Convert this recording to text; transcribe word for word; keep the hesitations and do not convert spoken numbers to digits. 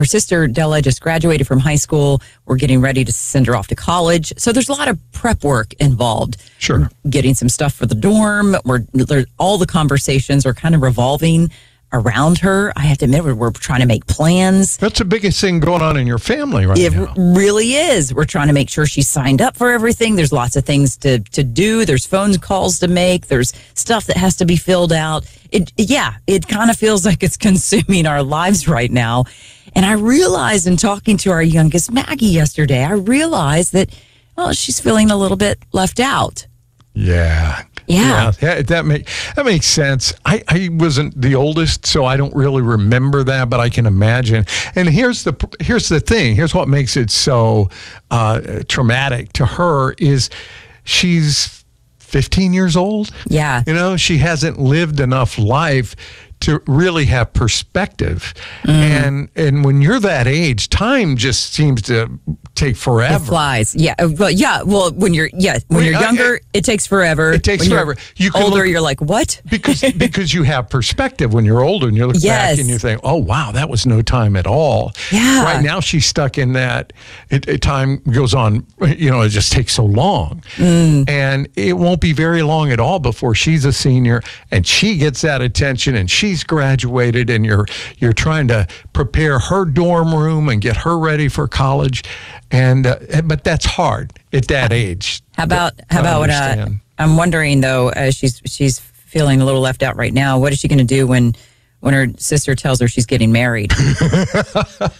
her sister Della just graduated from high school. We're getting ready to send her off to college. So there's a lot of prep work involved. Sure. Getting some stuff for the dorm. We're, there, all the conversations are kind of revolving around her. I have to admit, we're, we're trying to make plans. That's the biggest thing going on in your family right it now. It really is. We're trying to make sure she's signed up for everything. There's lots of things to, to do. There's phone calls to make. There's stuff that has to be filled out. It, yeah, it kind of feels like it's consuming our lives right now. And I realized in talking to our youngest, Maggie, yesterday, I realized that, well, she's feeling a little bit left out. Yeah. Yeah. yeah, that make that makes sense. I, I wasn't the oldest, so I don't really remember that, but I can imagine. And here's the here's the thing. Here's what makes it so uh, traumatic to her is she's fifteen years old. Yeah, you know, she hasn't lived enough life to really have perspective. Mm. And and when you're that age, time just seems to take forever. It flies. Yeah. Well, yeah. Well, when you're yeah, when, when you're younger, I, it, it takes forever. It takes when forever. You're you can older, look, you're like, what? because because you have perspective when you're older and you look yes. back and you think, oh wow, that was no time at all. Yeah. Right now she's stuck in that. It, it time goes on. You know, it just takes so long, mm. and it won't be very long at all before she's a senior and she gets that attention and she's graduated and you're you're trying to prepare her dorm room and get her ready for college, and uh, but that's hard at that age. How about how about what uh, I'm wondering though? Uh, she's she's feeling a little left out right now. What is she going to do when when her sister tells her she's getting married?